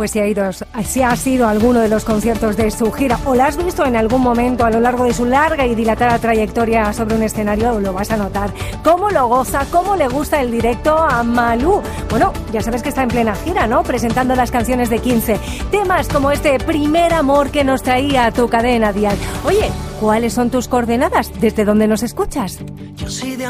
pues si has ido a alguno de los conciertos de su gira o la has visto en algún momento a lo largo de su larga y dilatada trayectoria sobre un escenario, lo vas a notar. Cómo lo goza, cómo le gusta el directo a Malú. Bueno, ya sabes que está en plena gira, ¿no? Presentando las canciones de 15. Temas como este Primer Amor que nos traía a tu cadena dial. Oye, ¿cuáles son tus coordenadas? ¿Desde dónde nos escuchas? Yo soy de